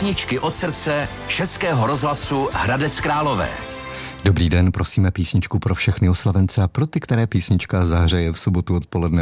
Písničky od srdce Českého rozhlasu Hradec Králové. Dobrý den, prosíme písničku pro všechny oslavence a pro ty, které písnička zahřeje v sobotu odpoledne